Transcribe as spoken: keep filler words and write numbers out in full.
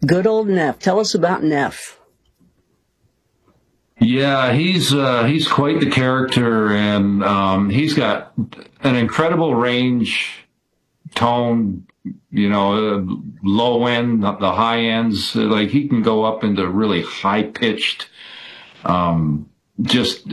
Good old Neff. Tell us about Neff. Yeah, he's uh, he's quite the character, and um, he's got an incredible range, tone, you know, uh, low end, the high ends. Like, he can go up into really high pitched, um, just